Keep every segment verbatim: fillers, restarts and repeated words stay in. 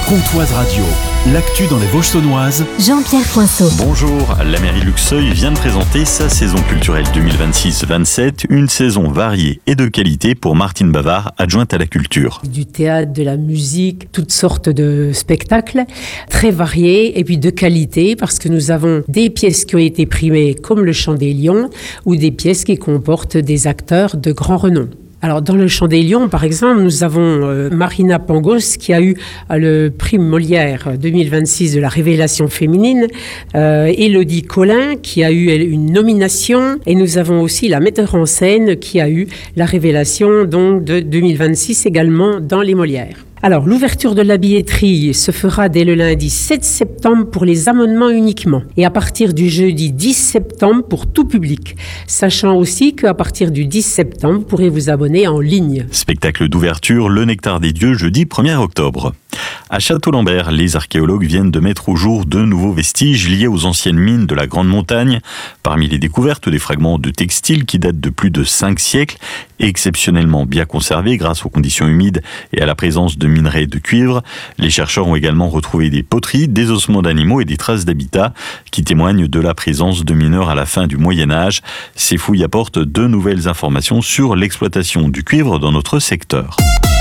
Comtoise Radio, l'actu dans les Vosges saunoises. Jean-Pierre Poinceau. Bonjour, la mairie de Luxeuil vient de présenter sa saison culturelle deux mille vingt-six vingt-sept, une saison variée et de qualité pour Martine Bavard, adjointe à la culture. Du théâtre, de la musique, toutes sortes de spectacles, très variés et puis de qualité, parce que nous avons des pièces qui ont été primées comme le Chant des Lions ou des pièces qui comportent des acteurs de grand renom. Alors, dans le Chant des Lions, par exemple, nous avons euh, Marina Pangos qui a eu euh, le prix Molière deux mille vingt-six de la révélation féminine, euh, Élodie Collin qui a eu une nomination, et nous avons aussi la metteur en scène qui a eu la révélation donc, de deux mille vingt-six également dans les Molières. Alors, l'ouverture de la billetterie se fera dès le lundi sept septembre pour les abonnements uniquement et à partir du jeudi dix septembre pour tout public, sachant aussi qu'à partir du dix septembre, vous pourrez vous abonner en ligne. Spectacle d'ouverture, Le Nectar des Dieux, jeudi premier octobre. À Château-Lambert, les archéologues viennent de mettre au jour de nouveaux vestiges liés aux anciennes mines de la Grande Montagne. Parmi les découvertes, des fragments de textiles qui datent de plus de cinq siècles, exceptionnellement bien conservés grâce aux conditions humides et à la présence de minerais de cuivre. Les chercheurs ont également retrouvé des poteries, des ossements d'animaux et des traces d'habitat qui témoignent de la présence de mineurs à la fin du Moyen-Âge. Ces fouilles apportent de nouvelles informations sur l'exploitation du cuivre dans notre secteur.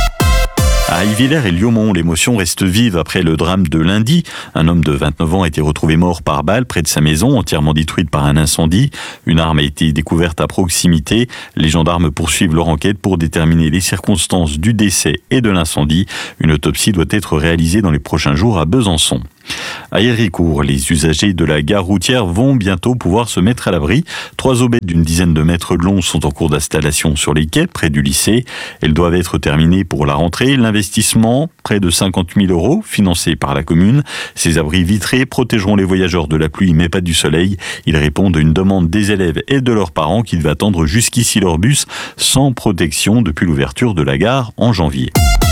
À Ivillers et Liaumont, l'émotion reste vive après le drame de lundi. Un homme de vingt-neuf ans a été retrouvé mort par balle près de sa maison, entièrement détruite par un incendie. Une arme a été découverte à proximité. Les gendarmes poursuivent leur enquête pour déterminer les circonstances du décès et de l'incendie. Une autopsie doit être réalisée dans les prochains jours à Besançon. À Héricourt, les usagers de la gare routière vont bientôt pouvoir se mettre à l'abri. Trois aubettes d'une dizaine de mètres de long sont en cours d'installation sur les quais près du lycée. Elles doivent être terminées pour la rentrée. L'investissement, près de cinquante mille euros, financé par la commune. Ces abris vitrés protégeront les voyageurs de la pluie mais pas du soleil. Ils répondent à une demande des élèves et de leurs parents qui devaient attendre jusqu'ici leur bus sans protection depuis l'ouverture de la gare en janvier.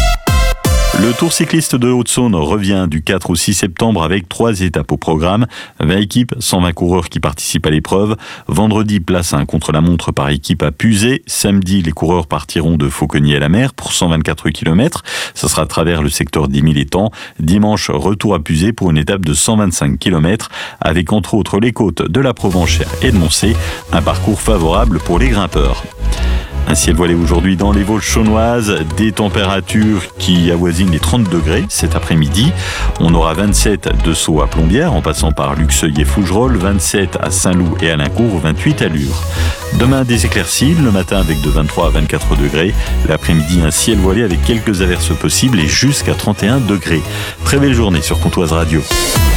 Le Tour cycliste de Haute-Saône revient du quatre au six septembre avec trois étapes au programme. vingt équipes, cent vingt coureurs qui participent à l'épreuve. Vendredi, place à un contre-la-montre par équipe à Puzet. Samedi, les coureurs partiront de Fauquegnies-à-la-Mer pour cent vingt-quatre kilomètres. Ça sera à travers le secteur d'Émile-Étang. Dimanche, retour à Puzet pour une étape de cent vingt-cinq kilomètres avec entre autres les côtes de la Provenchère et de Moncé. Un parcours favorable pour les grimpeurs. Un ciel voilé aujourd'hui dans les Vosges saunoises, des températures qui avoisinent les trente degrés cet après-midi. On aura vingt-sept de Sceaux à Plombières en passant par Luxeuil et Fougerolles, vingt-sept à Saint-Loup et Alincourt, vingt-huit à Lure. Demain des éclaircies, le matin avec de vingt-trois à vingt-quatre degrés, l'après-midi un ciel voilé avec quelques averses possibles et jusqu'à trente et un degrés. Très belle journée sur Comtoise Radio.